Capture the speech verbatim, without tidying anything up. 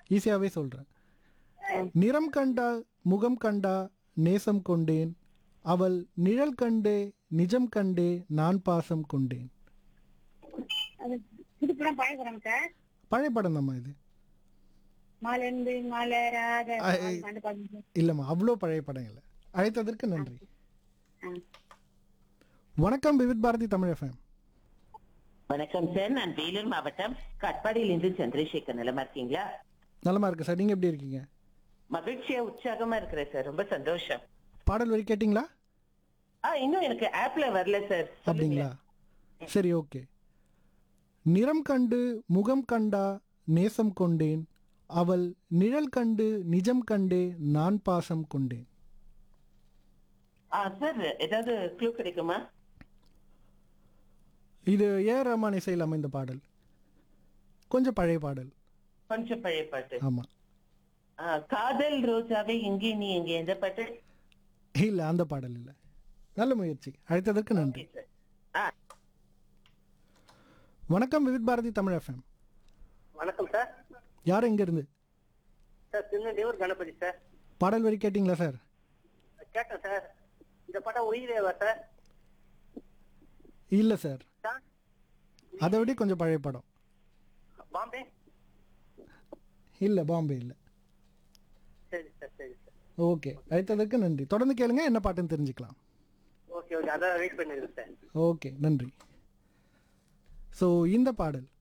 ஈஸியாகவே சொல்கிறேன். நிறம் கண்டா முகம் கண்டா நேசம் கொண்டேன், அவள் நிழல் கண்டே நிஜம் கண்டே நான் பாசம் கொண்டேன். அது புதுப்படம் பழைய படம் சார். பழைய படம் தாம்மா இது. மலர்ந்து மலராத ஐ- வான் அந்த படம். இல்லைம்மா, அவ்வளோ பழைய படம் இல்லை. அழைத்ததற்கு நன்றி. ஆ. வணக்கம் விவித் பாரதி தமிழ் எஃப்எம். வணக்கம் சார், நான் வேலூர் மாவட்டம் காட்பாடியிலிருந்து சந்திரசேகர். நலமா இருக்கீங்களா? நலமா இருக்கு சார், நீங்கள் எப்படி இருக்கீங்க? மகிழ்ச்சியா உற்சாகமா இருக்கிறேன் சார், ரொம்ப சந்தோஷம். பாடல் வரி கேட்டிங்களா? ஆ இன்னும் எனக்கு ஆப்ல வரல சார். அப்படிங்களா? சரி, ஓகே. நிறம் கண்டு முகம் கண்டா நேசம் கொண்டேன், அவள் நிழல் கண்டு நிஜம் கண்டே நான் பாசம் கொண்டேன். ஆ சார், ஏதாவது க்ளூ கிடைக்குமா? இது ஏ ஆர் ரஹ்மான் இசையில் அமைந்த பாடல், கொஞ்சம் பழைய பாடல். கொஞ்சம் பழைய பாட்டு. ஆமா. ஆ, காதல் ரோஜாவே எங்கே நீ எங்கே, எந்த பாட்டு? இல்ல, அந்த பாடல் இல்லை. நல்ல முயற்சி, அழைத்ததற்கு நன்றி. Okay sir. ஆ வணக்கம் விவித் பாரதி தமிழ் எஃப்எம். வணக்கம் சார். யார் எங்க இருந்து? Sir திருநெல்வேலூர் Ganapathi sir. பாடல் வரி கேட்டிங்களா சார்? கேட்டேன் சார். இந்த படம் உயிரேவா சார்? இல்ல சார், சார் அதை விட கொஞ்சம் பழைய படம். பாம்பே. இல்ல, பாம்பே இல்லை. சரி சார், சரி சார். ஓகே, அழைத்ததற்கு நன்றி. தொடர்ந்து கேளுங்க, என்ன பாட்டுன்னு தெரிஞ்சுக்கலாம். ஓகே ஓகே, அதான் வெயிட் பண்ணிடுறேன் சார். ஓகே, நன்றி. ஸோ இந்த பாடல்